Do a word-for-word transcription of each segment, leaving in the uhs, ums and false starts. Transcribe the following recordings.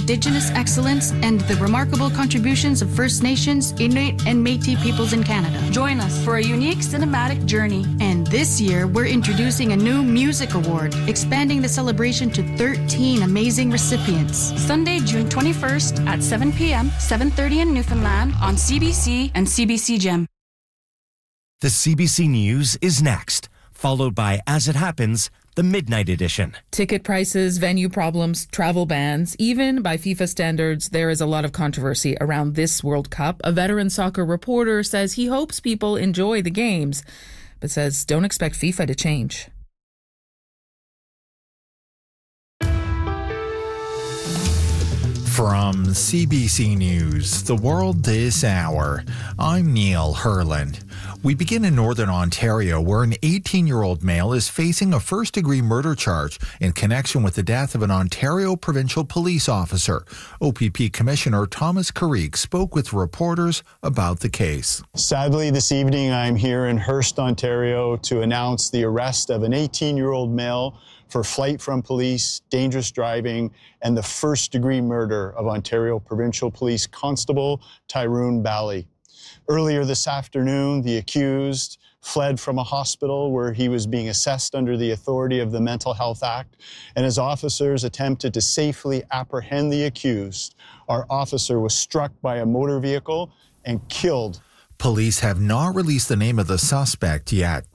Indigenous excellence and the remarkable contributions of First Nations, Inuit, and Métis peoples in Canada. Join us for a unique cinematic journey. And this year, we're introducing a new music award, expanding the celebration to thirteen amazing recipients. Sunday, June twenty-first at seven p.m., seven thirty in Newfoundland on C B C and C B C Gem. The C B C News is next, followed by As It Happens, the Midnight Edition. Ticket prices, venue problems, travel bans. Even by FIFA standards, there is a lot of controversy around this World Cup. A veteran soccer reporter says he hopes people enjoy the games, but says don't expect FIFA to change. From C B C News, The World This Hour, I'm Neil Herland. We begin in Northern Ontario, where an eighteen-year-old male is facing a first-degree murder charge in connection with the death of an Ontario provincial police officer. O P P Commissioner Thomas Carrique spoke with reporters about the case. Sadly, this evening I'm here in Hearst, Ontario, to announce the arrest of an eighteen-year-old male for flight from police, dangerous driving, and the first-degree murder of Ontario Provincial Police Constable Tyrone Bally. Earlier this afternoon, the accused fled from a hospital where he was being assessed under the authority of the Mental Health Act, and as officers attempted to safely apprehend the accused, our officer was struck by a motor vehicle and killed. Police have not released the name of the suspect yet.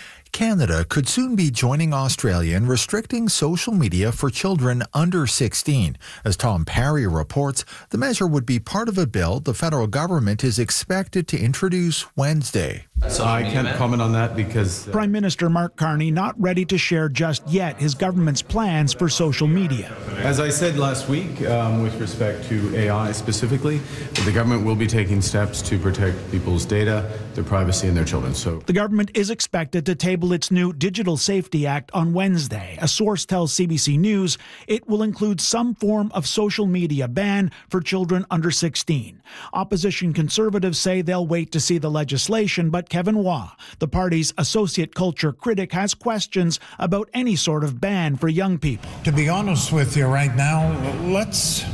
Canada could soon be joining Australia in restricting social media for children under sixteen. As Tom Parry reports, the measure would be part of a bill the federal government is expected to introduce Wednesday. So I can't comment on that because... Uh, Prime Minister Mark Carney not ready to share just yet his government's plans for social media. As I said last week, um, with respect to A I specifically, the government will be taking steps to protect people's data, their privacy, and their children. So the government is expected to table its new Digital Safety Act on Wednesday. A source tells C B C News it will include some form of social media ban for children under sixteen. Opposition Conservatives say they'll wait to see the legislation, but Kevin Waugh, the party's associate culture critic, has questions about any sort of ban for young people. To be honest with you right now, let's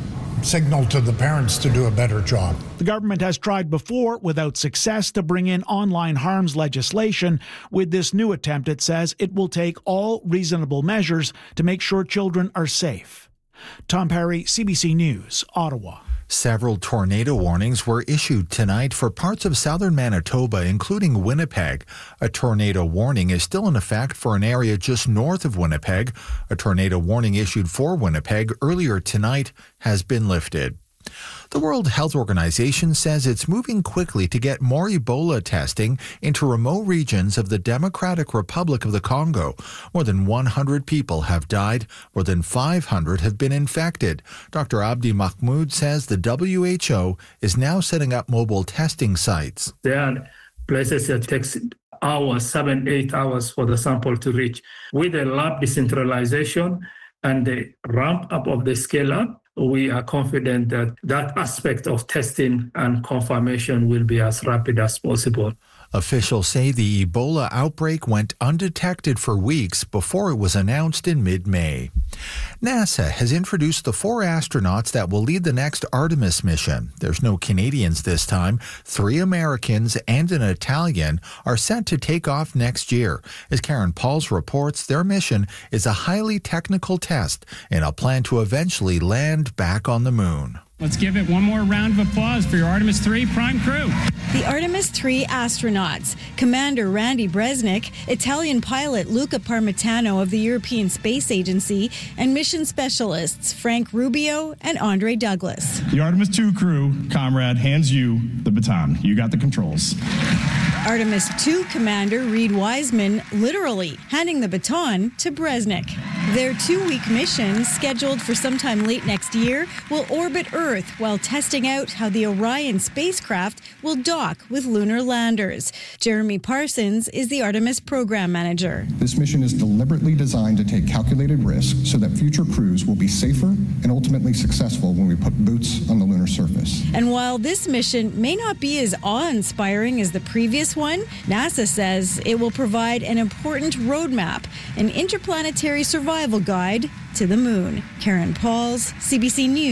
signal to the parents to do a better job. The government has tried before without success to bring in online harms legislation. With this new attempt, it says it will take all reasonable measures to make sure children are safe. Tom Parry, C B C News, Ottawa. Several tornado warnings were issued tonight for parts of southern Manitoba, including Winnipeg. A tornado warning is still in effect for an area just north of Winnipeg. A tornado warning issued for Winnipeg earlier tonight has been lifted. The World Health Organization says it's moving quickly to get more Ebola testing into remote regions of the Democratic Republic of the Congo. More than one hundred people have died. More than five hundred have been infected. Doctor Abdi Mahmoud says the W H O is now setting up mobile testing sites. There are places that takes hours, seven, eight hours for the sample to reach. With the lab decentralization and the ramp up of the scale up, we are confident that that aspect of testing and confirmation will be as rapid as possible. Officials say the Ebola outbreak went undetected for weeks before it was announced in mid-May. NASA has introduced the four astronauts that will lead the next Artemis mission. There's no Canadians this time. Three Americans and an Italian are set to take off next year. As Karen Pauls reports, their mission is a highly technical test and a plan to eventually land back on the moon. Let's give it one more round of applause for your Artemis three prime crew. The Artemis three astronauts, Commander Randy Bresnik, Italian pilot Luca Parmitano of the European Space Agency, and mission specialists Frank Rubio and Andre Douglas. The Artemis two crew, comrade, hands you the baton. You got the controls. Artemis two Commander Reed Wiseman literally handing the baton to Bresnik. Their two-week mission, scheduled for sometime late next year, will orbit Earth while testing out how the Orion spacecraft will dock with lunar landers. Jeremy Parsons is the Artemis program manager. This mission is deliberately designed to take calculated risks so that future crews will be safer and ultimately successful when we put boots on the lunar surface. And while this mission may not be as awe-inspiring as the previous one, NASA says it will provide an important roadmap, an interplanetary survival guide to the moon. Karen Pauls, C B C News.